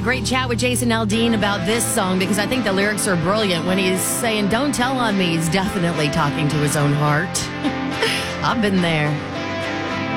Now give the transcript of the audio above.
great chat with Jason Aldean about this song because I think the lyrics are brilliant. When he's saying, "Don't tell on me," he's definitely talking to his own heart. I've been there.